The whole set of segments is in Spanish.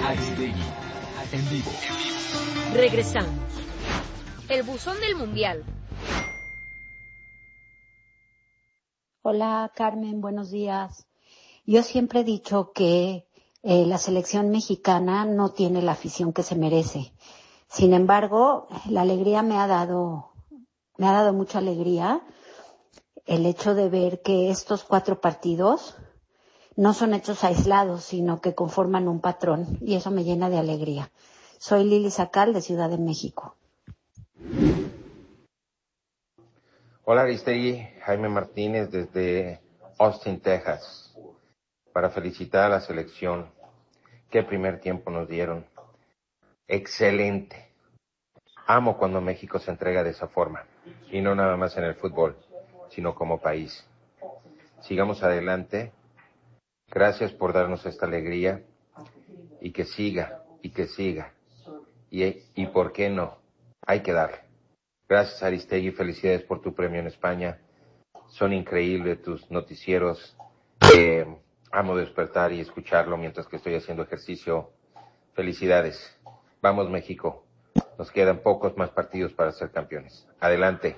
Aristegui, en vivo. Regresamos. El buzón del mundial. Hola Carmen, buenos días. Yo siempre he dicho que la selección mexicana no tiene la afición que se merece. Sin embargo, la alegría me ha dado mucha alegría el hecho de ver que estos 4 partidos no son hechos aislados, sino que conforman un patrón, y eso me llena de alegría. Soy Lili Sacal, de Ciudad de México. Hola Aristegui, Jaime Martínez desde Austin, Texas, para felicitar a la selección. Qué primer tiempo nos dieron. Excelente. Amo cuando México se entrega de esa forma, y no nada más en el fútbol, sino como país. Sigamos adelante. Gracias por darnos esta alegría, y que siga, y que siga. Y ¿por qué no? Hay que darle. Gracias Aristegui, felicidades por tu premio en España. Son increíbles tus noticieros. Amo despertar y escucharlo mientras que estoy haciendo ejercicio. Felicidades. Vamos México. Nos quedan pocos más partidos para ser campeones. Adelante.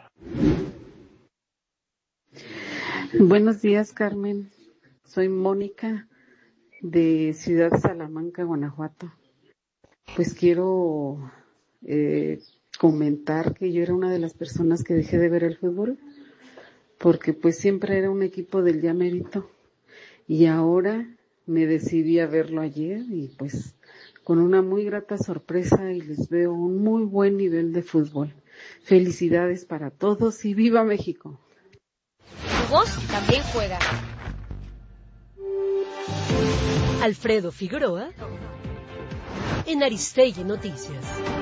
Buenos días, Carmen. Soy Mónica de Ciudad Salamanca, Guanajuato. Pues quiero comentar que yo era una de las personas que dejé de ver el fútbol, porque pues siempre era un equipo del ya mérito, y ahora me decidí a verlo ayer y pues con una muy grata sorpresa, y les veo un muy buen nivel de fútbol. Felicidades para todos y ¡viva México! Tu voz también juega. Alfredo Figueroa en Aristegui Noticias.